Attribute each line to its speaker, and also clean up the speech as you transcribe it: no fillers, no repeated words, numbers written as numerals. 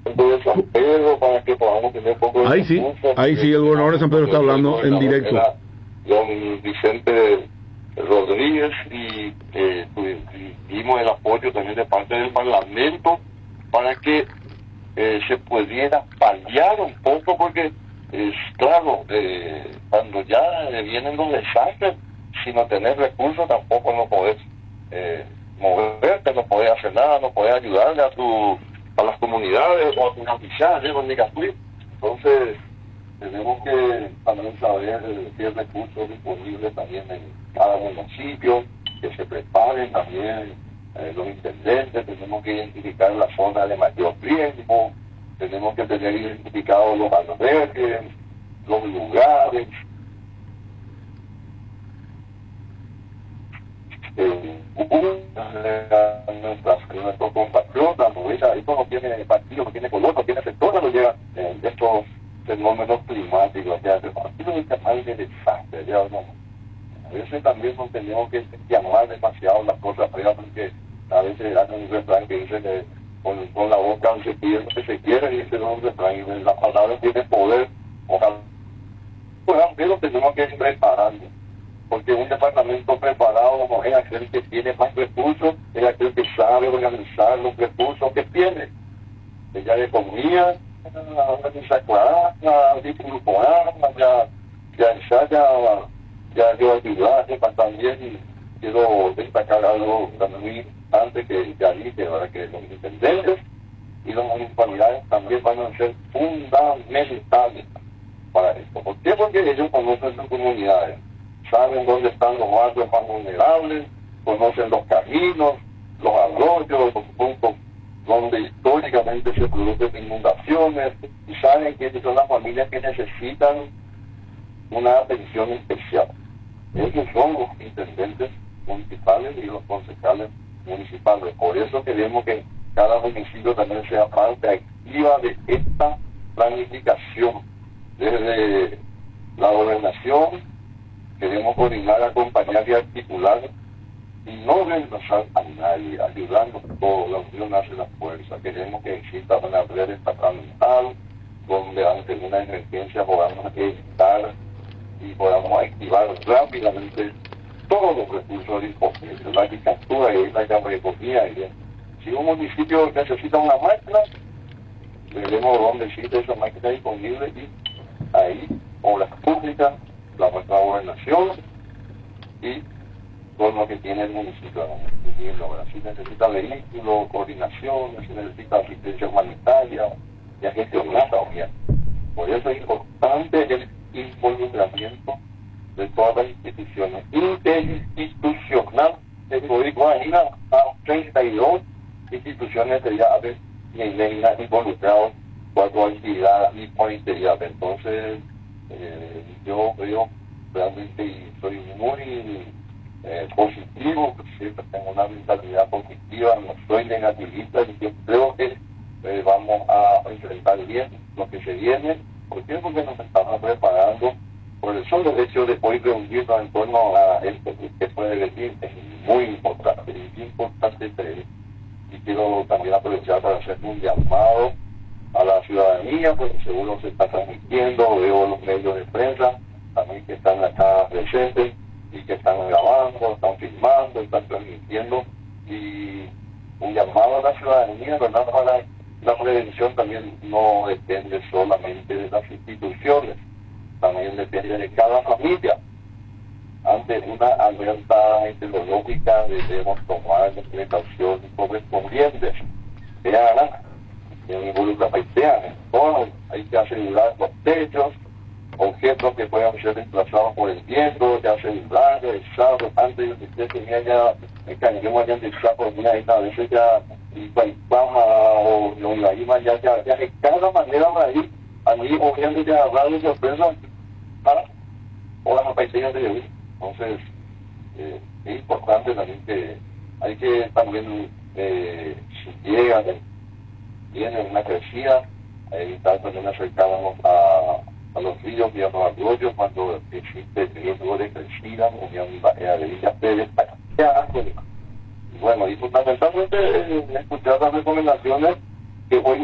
Speaker 1: de San Pedro para que podamos tener un poco de recursos.
Speaker 2: Ahí sí, el gobernador de San Pedro está hablando en directo.
Speaker 1: Don Vicente Rodríguez, y dimos el apoyo también de parte del Parlamento para que se pudiera paliar un poco, porque claro, cuando ya vienen los desastres, si no tenés recursos tampoco no podés moverte, no podés hacer nada, no podés ayudarle a las comunidades o a tus oficiales con Nicapuí. Entonces tenemos que también saber qué recursos disponibles también en cada municipio, que se preparen también los intendentes. Tenemos que identificar la zona de mayor riesgo, tenemos que tener identificados los albergues, los lugares, nuestros compatriotas, esto no tiene partido, no tiene color, no tiene sector, no llega estos fenómenos climáticos, ya el partido es canal de desastre, ya no. A veces también no tenemos que llamar demasiado las cosas feas, porque a veces hacen un refrán que dice que con la boca se pide lo que se quiere, y ese no es un refrán, y la palabra tiene poder. Ojalá, pero tenemos que ir preparando, porque un departamento preparado no es aquel que tiene más recursos, es aquel que sabe organizar los recursos que tiene, ya de comida, ya yo ayudarle para también. Quiero destacar algo también antes que ya dije, ahora que los intendentes y las municipalidades también van a ser fundamentales para esto. ¿Por qué? Porque ellos conocen sus comunidades, saben dónde están los barrios más vulnerables, conocen los caminos, los arroyos, los puntos donde históricamente se producen inundaciones, y saben que son las familias que necesitan una atención especial. Ellos son los intendentes municipales y los concejales municipales. Por eso queremos que cada municipio también sea parte activa de esta planificación. Desde la gobernación queremos coordinar, acompañar y articular, y no reemplazar a nadie, ayudando a todos. La unión hace la fuerza. Queremos que exista una red estatal donde ante una emergencia podamos evitar y podamos activar rápidamente todos los recursos disponibles, la agricultura y la agroeconomía. Si un municipio necesita una máquina, veremos dónde existe esa máquina disponible, y ahí obras públicas, la nuestra gobernación y todo lo que tiene el municipio. Si necesita vehículos, coordinación, si necesita asistencia humanitaria, ya gestionar también. Por eso es importante el involucramiento de todas las instituciones. Interinstitucional, hay a 32 instituciones que ya han involucrado cuatro actividades y monitoreadas. Entonces, yo veo realmente, y soy muy positivo, siempre tengo una mentalidad positiva, no soy negativista, y yo creo que vamos a enfrentar bien lo que se viene. ¿Por qué? Porque nos estamos preparando por el solo hecho de hoy reunirnos en torno a esto que puede decir. Es muy importante, y quiero también aprovechar para hacer un llamado a la ciudadanía, porque seguro se está transmitiendo, veo los medios de prensa también que están acá presentes y que están grabando, están filmando, están transmitiendo, y un llamado a la ciudadanía, ¿verdad? Para la prevención también no depende solamente de las instituciones, también depende de cada familia. Ante una alerta meteorológica debemos tomar las precauciones correspondientes. Vean, en involucra paiteanes, hay que asegurar los techos, objetos que puedan ser desplazados por el viento, ya asegurar el sapo. Antes usted tenía ya el cañón allá del sapo, mira, a veces ya y baja o la IMA ya de cada manera ahí obviamente ya habrá de sorpresa o las paiteas de hoy. Entonces es importante también que hay que también si llega tiene una crecida, evitar también acercarnos a los ríos y a los arroyos cuando existe riesgo de crecida, unión de Villa Pérez, bueno, y fundamentalmente escuchar las recomendaciones que hoy